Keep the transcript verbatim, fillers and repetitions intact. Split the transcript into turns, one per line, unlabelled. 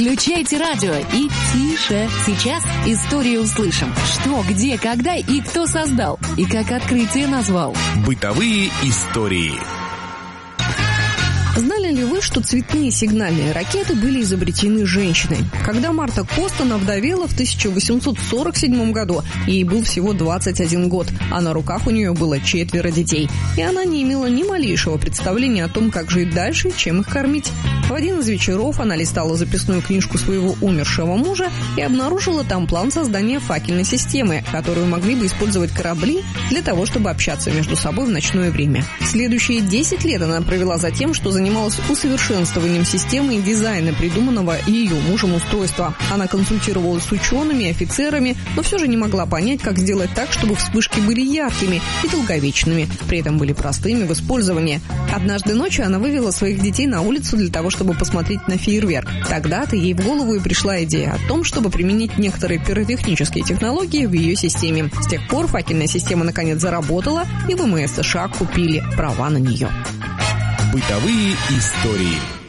Включайте радио и тише. Сейчас историю услышим. Что, где, когда и кто создал. И как открытие назвал.
Бытовые истории.
Знали ли вы, что цветные сигнальные ракеты были изобретены женщиной? Когда Марта Костон овдовела в тысяча восемьсот сорок седьмом году, ей был всего двадцать один год, а на руках у нее было четверо детей. И она не имела ни малейшего представления о том, как жить дальше и чем их кормить. В один из вечеров она листала записную книжку своего умершего мужа и обнаружила там план создания факельной системы, которую могли бы использовать корабли для того, чтобы общаться между собой в ночное время. Следующие десять лет она провела за тем, что занималась усовершенствованием системы и дизайна придуманного ее мужем устройства. Она консультировалась с учеными, офицерами, но все же не могла понять, как сделать так, чтобы вспышки были яркими и долговечными, при этом были простыми в использовании. Однажды ночью она вывела своих детей на улицу для того, чтобы посмотреть на фейерверк. Тогда-то ей в голову и пришла идея о том, чтобы применить некоторые пиротехнические технологии в ее системе. С тех пор факельная система наконец заработала, и ВМС США купили права на нее.
Бытовые истории.